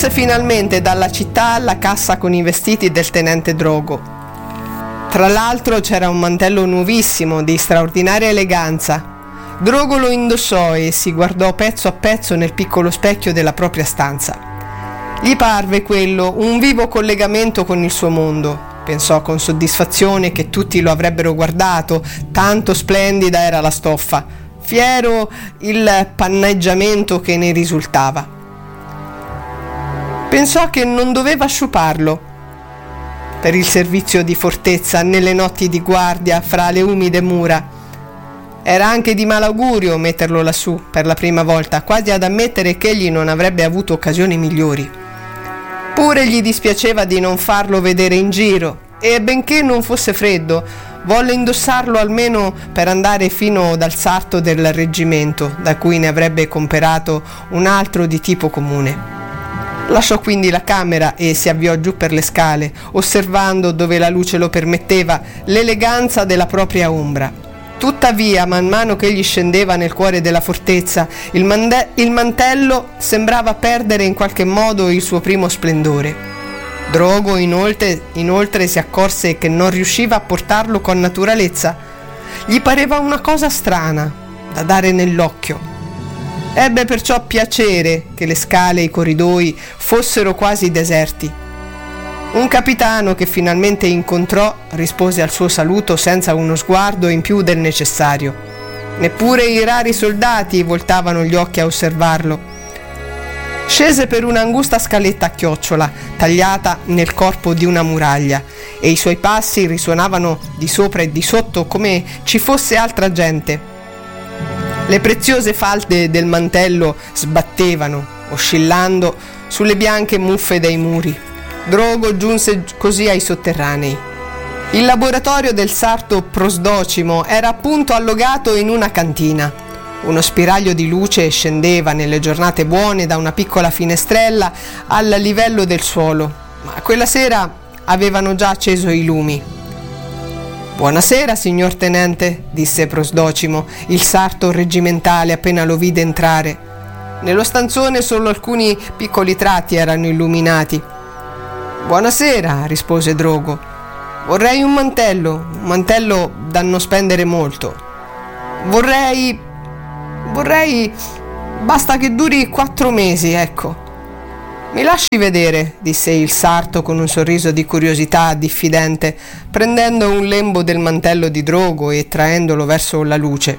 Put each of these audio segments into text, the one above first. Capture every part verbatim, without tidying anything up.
giunse finalmente dalla città la cassa con i vestiti del tenente Drogo. Tra l'altro c'era un mantello nuovissimo di straordinaria eleganza. Drogo lo indossò e si guardò pezzo a pezzo nel piccolo specchio della propria stanza. Gli parve quello un vivo collegamento con il suo mondo. Pensò con soddisfazione che tutti lo avrebbero guardato, tanto splendida era la stoffa, fiero il panneggiamento che ne risultava. Pensò che non doveva sciuparlo per il servizio di fortezza nelle notti di guardia fra le umide mura. Era anche di malaugurio metterlo lassù per la prima volta, quasi ad ammettere che egli non avrebbe avuto occasioni migliori. Pure gli dispiaceva di non farlo vedere in giro e, benché non fosse freddo, volle indossarlo almeno per andare fino dal sarto del reggimento, da cui ne avrebbe comperato un altro di tipo comune. Lasciò quindi la camera e si avviò giù per le scale, osservando, dove la luce lo permetteva, l'eleganza della propria ombra. Tuttavia, man mano che egli scendeva nel cuore della fortezza, il, mande- il mantello sembrava perdere in qualche modo il suo primo splendore. Drogo inoltre, inoltre si accorse che non riusciva a portarlo con naturalezza. Gli pareva una cosa strana da dare nell'occhio. Ebbe perciò piacere che le scale e i corridoi fossero quasi deserti. Un capitano che finalmente incontrò rispose al suo saluto senza uno sguardo in più del necessario. Neppure i rari soldati voltavano gli occhi a osservarlo. Scese per un'angusta scaletta a chiocciola, tagliata nel corpo di una muraglia, e i suoi passi risuonavano di sopra e di sotto come ci fosse altra gente. Le preziose falde del mantello sbattevano, oscillando sulle bianche muffe dei muri. Drogo giunse così ai sotterranei. Il laboratorio del sarto Prosdocimo era appunto allogato in una cantina. Uno spiraglio di luce scendeva nelle giornate buone da una piccola finestrella al livello del suolo, ma quella sera avevano già acceso i lumi. «Buonasera, signor tenente», disse Prosdocimo, il sarto reggimentale, appena lo vide entrare. Nello stanzone solo alcuni piccoli tratti erano illuminati. «Buonasera», rispose Drogo. «Vorrei un mantello, un mantello da non spendere molto. Vorrei... vorrei... basta che duri quattro mesi, ecco». «Mi lasci vedere», disse il sarto con un sorriso di curiosità diffidente, prendendo un lembo del mantello di Drogo e traendolo verso la luce.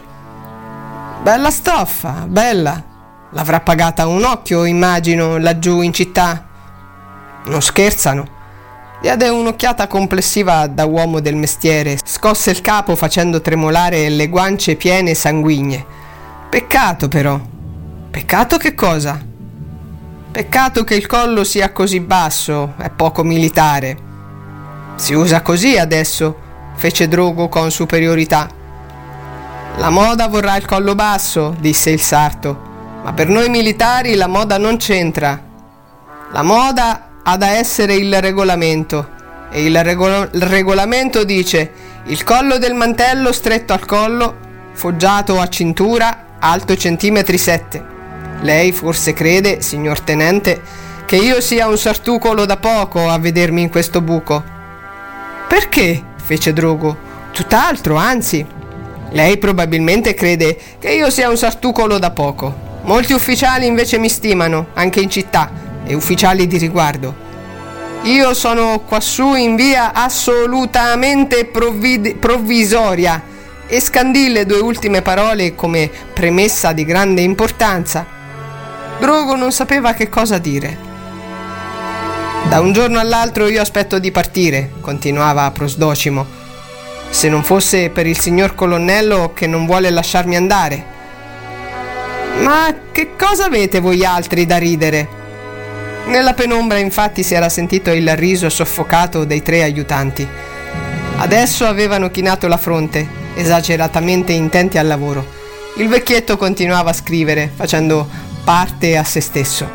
«Bella stoffa, bella. L'avrà pagata un occhio, immagino, laggiù in città». «Non scherzano». Diede un'occhiata complessiva da uomo del mestiere, scosse il capo facendo tremolare le guance piene e sanguigne. «Peccato però». «Peccato che cosa?» «Peccato che il collo sia così basso, è poco militare». «Si usa così adesso», fece Drogo con superiorità. «La moda vorrà il collo basso», disse il sarto, «ma per noi militari la moda non c'entra. La moda ha da essere il regolamento, e il, regolo- il regolamento dice il collo del mantello stretto al collo, foggiato a cintura, alto centimetri sette. Lei forse crede, signor tenente, che io sia un sartucolo da poco a vedermi in questo buco». «Perché?» fece Drogo. «Tutt'altro, anzi. Lei probabilmente crede che io sia un sartucolo da poco. Molti ufficiali invece mi stimano, anche in città, e ufficiali di riguardo. Io sono quassù in via assolutamente provvid- provvisoria», e scandì le due ultime parole come premessa di grande importanza. Drogo non sapeva che cosa dire. «Da un giorno all'altro io aspetto di partire», continuava Prosdocimo, «se non fosse per il signor colonnello che non vuole lasciarmi andare». «Ma che cosa avete voi altri da ridere?» Nella penombra infatti si era sentito il riso soffocato dei tre aiutanti. Adesso avevano chinato la fronte, esageratamente intenti al lavoro. Il vecchietto continuava a scrivere, facendo parte a se stesso.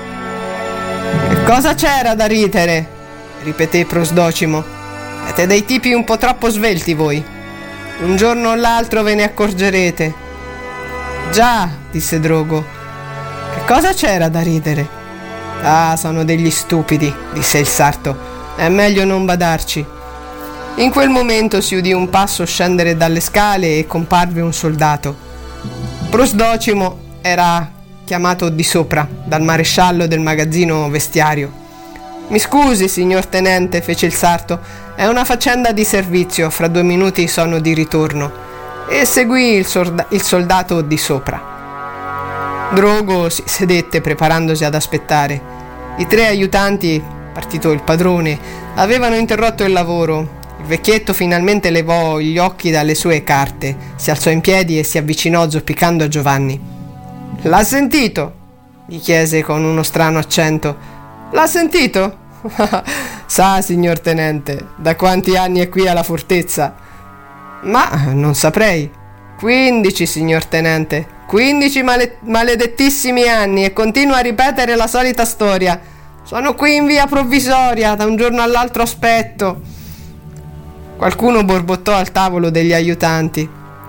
«Che cosa c'era da ridere?» ripeté Prosdocimo. «Siete dei tipi un po' troppo svelti voi. Un giorno o l'altro ve ne accorgerete». «Già», disse Drogo. «Che cosa c'era da ridere?» Ah, sono degli stupidi, disse il sarto. È meglio non badarci. In quel momento si udì un passo scendere dalle scale e comparve un soldato. Prosdocimo era chiamato di sopra dal maresciallo del magazzino vestiario. Mi scusi, signor tenente, fece il sarto, è una faccenda di servizio, fra due minuti sono di ritorno. E seguì il, sorda- il soldato di sopra. Drogo si sedette preparandosi ad aspettare. I tre aiutanti, partito il padrone, avevano interrotto il lavoro. Il vecchietto finalmente levò gli occhi dalle sue carte, si alzò in piedi e si avvicinò zoppicando a Giovanni. «L'ha sentito?» gli chiese con uno strano accento. «L'ha sentito?» «Sa, signor tenente, da quanti anni è qui alla fortezza?» «Ma non saprei». «Quindici, signor tenente, quindici male- maledettissimi anni e continua a ripetere la solita storia. Sono qui in via provvisoria, da un giorno all'altro aspetto». Qualcuno borbottò al tavolo degli aiutanti.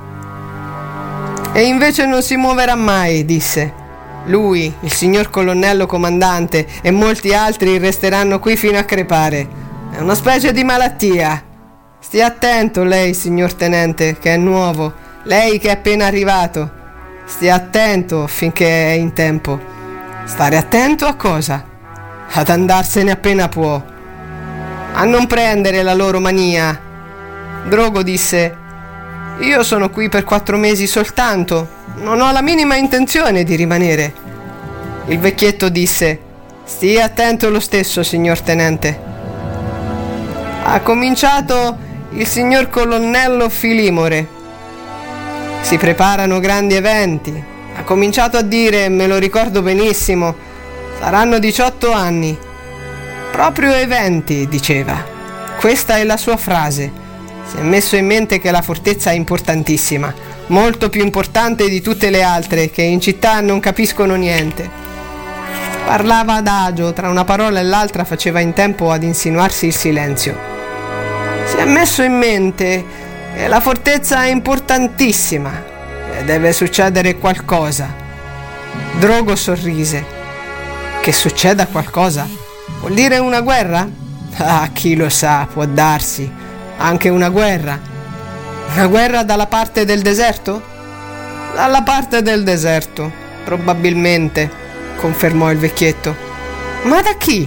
«E invece non si muoverà mai», disse. «Lui, il signor colonnello comandante e molti altri resteranno qui fino a crepare. È una specie di malattia. Stia attento lei, signor tenente, che è nuovo, lei che è appena arrivato. Stia attento finché è in tempo». «Stare attento a cosa?» «Ad andarsene appena può. A non prendere la loro mania». Drogo disse: «Io sono qui per quattro mesi soltanto, non ho la minima intenzione di rimanere». Il vecchietto disse: «Stia attento lo stesso, signor tenente. Ha cominciato il signor colonnello Filimore. Si preparano grandi eventi. Ha cominciato a dire, me lo ricordo benissimo, saranno diciotto anni. Proprio eventi, diceva. Questa è la sua frase. Si è messo in mente che la fortezza è importantissima, molto più importante di tutte le altre, che in città non capiscono niente». Parlava adagio, tra una parola e l'altra faceva in tempo ad insinuarsi il silenzio. «Si è messo in mente che la fortezza è importantissima e deve succedere qualcosa». Drogo sorrise. «Che succeda qualcosa? Vuol dire una guerra?» «Ah, chi lo sa, può darsi. Anche una guerra». «Una guerra dalla parte del deserto?» «Dalla parte del deserto, probabilmente», confermò il vecchietto. «Ma da chi?»